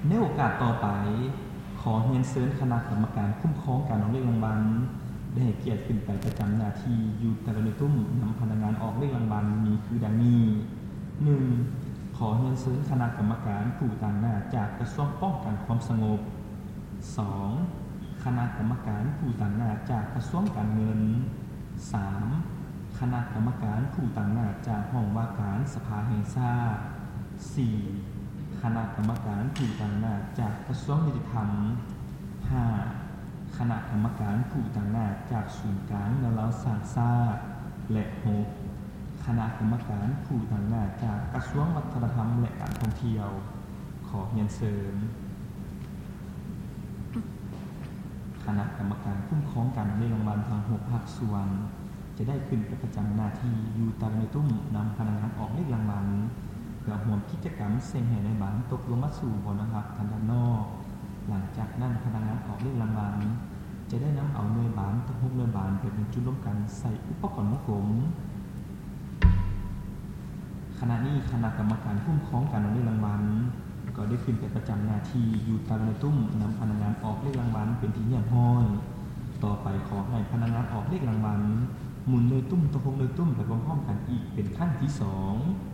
ในโอกาสต่อไปขอเรียนเชิญคณะกรรมการคุ้มครองการออกเลขรางวัลได้ให้เกียรติขึ้นไปประจำหน้าที่อยู่แต่ละหน่วยตุ้มนำพนักงานออกเลขรางวัลมีคือดังนี้ 1. ขอเรียนเชิญคณะกรรมการผู้ต่างหน้าจากกระทรวงป้องกันความสงบ 2. คณะกรรมการผู้ต่างหน้าจากกระทรวงการเงิน 3. คณะกรรมการผู้ต่างหน้าจากห้องว่าการสภาแห่งชาติ 4. คณะกรรมการผู้ต่างหน้าจากกระทรวงยุติธรรม 5. คณะกรรมการผู้ต่างหน้าจากศูนย์กลางแนวเราสร้างชาติและ 6. คณะกรรมการผู้ต่างหน้าจากกระทรวงวัฒนธรรมและการท่องเที่ยวขอเรียนเชิญคณะกรรมการคุ้มครองการออกเลขรางวัลทาง6ภาคส่วนจะได้ขึ้นไปประจำหน้าที่อยู่ตามในตุ้มนำพนักงานออกเลขรางวัลเพื่อร่วมกิจกรรมเซ็งให้ในบ้านตกลงมาสู่บ่อน้ำพักทางด้านนอกหลังจากนั้นพนักงานออกเลขรางวัลจะได้นำเอาหน่วยบานทั้ง6หน่วยบานไปบรรจุร่วมกันใส่อุปกรณ์วงกลมขณะนี้คณะกรรมการคุ้มครองการออกเลขรางวัลก็ได้ขึ้นไปประจำหน้าที่อยู่ตามในตุ้มนำพนักงานออกเลขรางวัลเป็นที่เรียบร้อยต่อไปขอให้พนักงานออกเลขรางวัลหมุนหน่วยตุ้มตะพงหน่วยตุ้มไปพร้อมๆกันอีกเป็นขั้นที่ 2